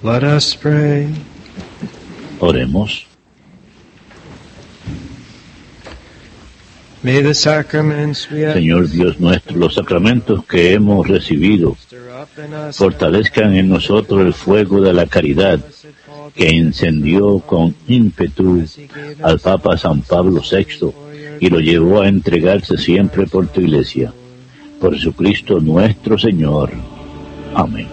Let us pray. Oremos. May the sacraments we have Señor Dios nuestro, los sacramentos que hemos recibido stir up in us fortalezcan en nosotros el fuego de la caridad que encendió con ímpetu al Papa San Pablo VI y lo llevó a entregarse siempre por tu Iglesia. Por Jesucristo nuestro Señor. Amén.